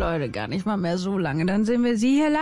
Leute, gar nicht mal mehr so lange. Dann sehen wir Sie hier live.